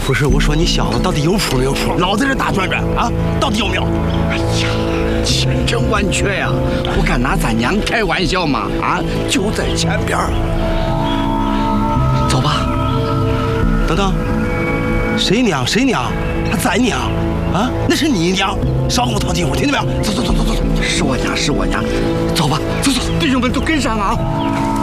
不是，我说你小子到底有谱没有谱？ 老在这打转转啊，到底有没有？ 哎呀，千真万确呀！我敢拿咱娘开玩笑吗？啊，就在前边。走吧。 等等，谁娘？谁娘？还咱娘？啊，那是你娘！少跟我套近乎，听见没有？走走走走走走， 是我娘，是我娘。走吧，走走，弟兄们都跟上啊！